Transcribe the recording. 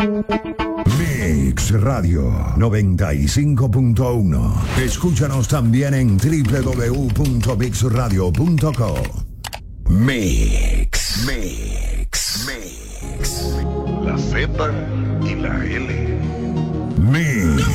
Mix Radio 95.1. Escúchanos también en www.mixradio.co. Mix. La Z y la L.